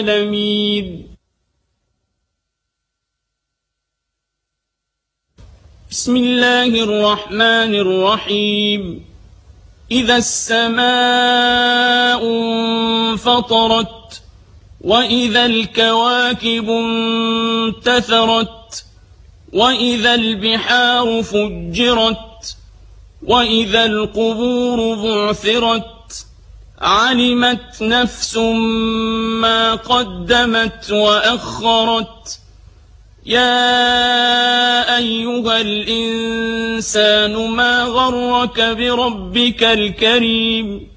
العالمين. بسم الله الرحمن الرحيم. إذا السماء انفطرت وإذا الكواكب انتثرت وإذا البحار فجرت وإذا القبور بعثرت علمت نفس ما قدمت وأخرت. يا أيها الإنسان ما غرك بربك الكريم